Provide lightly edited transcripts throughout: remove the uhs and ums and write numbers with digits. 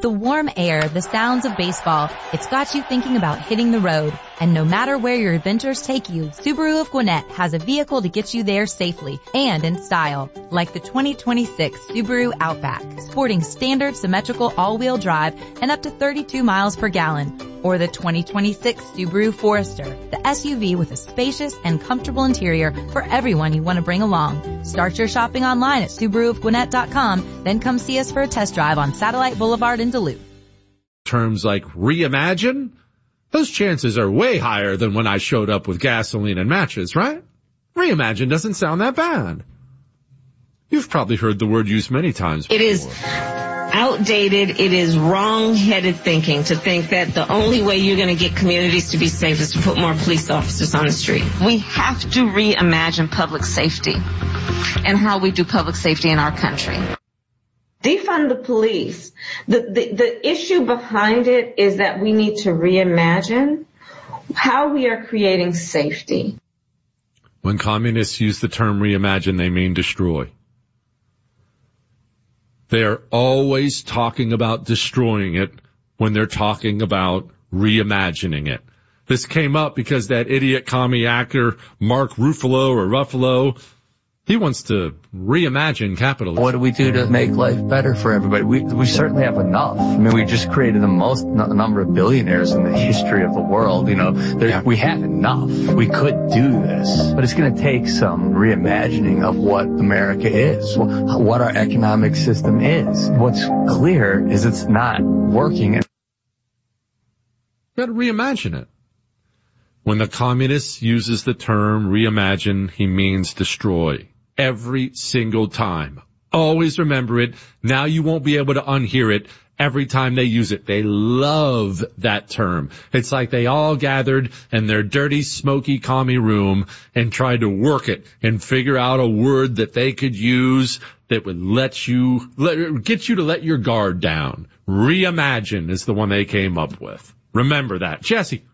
the warm air, the sounds of baseball, it's got you thinking about hitting the road. And no matter where your adventures take you, Subaru of Gwinnett has a vehicle to get you there safely and in style. Like the 2026 Subaru Outback, sporting standard symmetrical all-wheel drive and up to 32 miles per gallon. Or the 2026 Subaru Forester, the SUV with a spacious and comfortable interior for everyone you want to bring along. Start your shopping online at SubaruofGwinnett.com, then come see us for a test drive on Satellite Boulevard in Duluth. Terms like reimagine, those chances are way higher than when I showed up with gasoline and matches, right? Reimagine doesn't sound that bad. You've probably heard the word used many times before. It is outdated. It is wrong-headed thinking to think that the only way you're going to get communities to be safe is to put more police officers on the street. We have to reimagine public safety and how we do public safety in our country. Defund the police. The issue behind it is that we need to reimagine how we are creating safety. When communists use the term reimagine, they mean destroy. They're always talking about destroying it when they're talking about reimagining it. This came up because that idiot commie actor, Mark Ruffalo, he wants to reimagine capitalism. What do we do to make life better for everybody? We certainly have enough. I mean, we just created the most number of billionaires in the history of the world. You know, we have enough. We could do this, but it's going to take some reimagining of what America is, what our economic system is. What's clear is it's not working. You've got to reimagine it. When the communist uses the term reimagine, he means destroy. Every single time. Always remember it. Now you won't be able to unhear it every time they use it. They love that term. It's like they all gathered in their dirty, smoky, commie room and tried to work it and figure out a word that they could use that would get you to let your guard down. Reimagine is the one they came up with. Remember that. Jesse.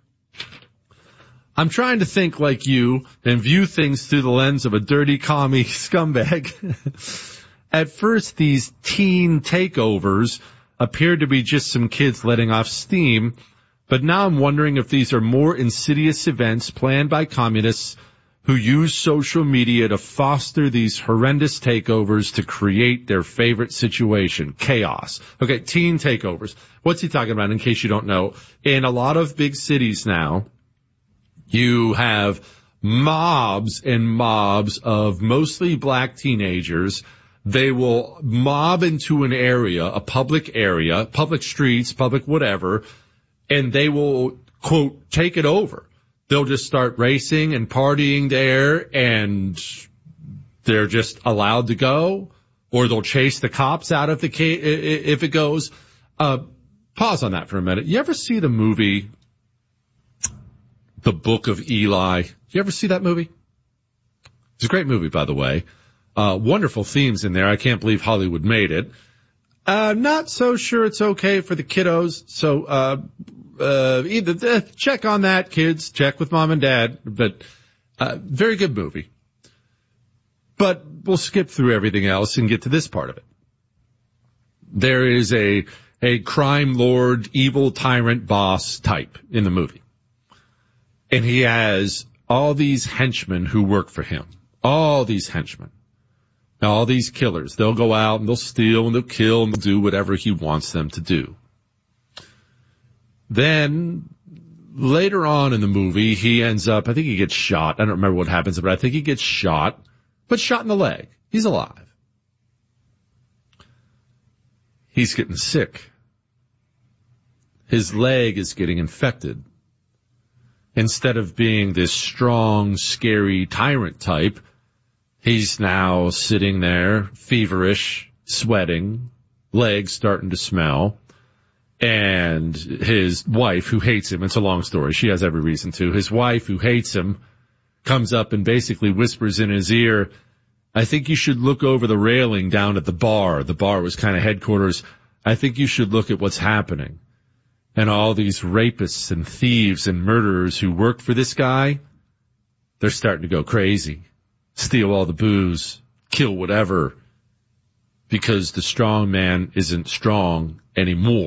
I'm trying to think like you and view things through the lens of a dirty commie scumbag. At first, these teen takeovers appeared to be just some kids letting off steam, but now I'm wondering if these are more insidious events planned by communists who use social media to foster these horrendous takeovers to create their favorite situation, chaos. Okay, teen takeovers. What's he talking about, in case you don't know? In a lot of big cities now, you have mobs and mobs of mostly black teenagers. They will mob into an area, a public area, public streets, public whatever, and they will, quote, take it over. They'll just start racing and partying there, and they're just allowed to go, or they'll chase the cops out of the case if it goes. Pause on that for a minute. You ever see the movie The Book of Eli? Did you ever see that movie? It's a great movie, by the way. Wonderful themes in there. I can't believe Hollywood made it. Not so sure it's okay for the kiddos. So, either check on that, kids. Check with mom and dad. But, very good movie. But we'll skip through everything else and get to this part of it. There is a crime lord, evil tyrant boss type in the movie. And he has all these henchmen who work for him. All these henchmen. Now, all these killers. They'll go out and they'll steal and they'll kill and they'll do whatever he wants them to do. Then, later on in the movie, he ends up, I think he gets shot. I don't remember what happens, but I think he gets shot. But shot in the leg. He's alive. He's getting sick. His leg is getting infected. Instead of being this strong, scary tyrant type, he's now sitting there, feverish, sweating, legs starting to smell, and his wife, who hates him, it's a long story, she has every reason to, his wife, who hates him, comes up and basically whispers in his ear, I think you should look over the railing down at the bar. The bar was kind of headquarters. I think you should look at what's happening. And all these rapists and thieves and murderers who work for this guy, they're starting to go crazy. Steal all the booze, kill whatever, because the strong man isn't strong anymore.